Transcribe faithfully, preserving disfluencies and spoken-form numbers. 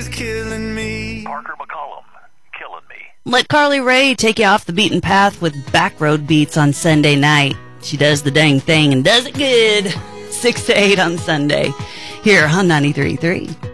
is killing me. Parker McCollum, killing me. Let Carly Rae take you off the beaten path with Backroad Beats on Sunday night. She does the dang thing and does it good. six to eight on Sunday here on ninety-three point three.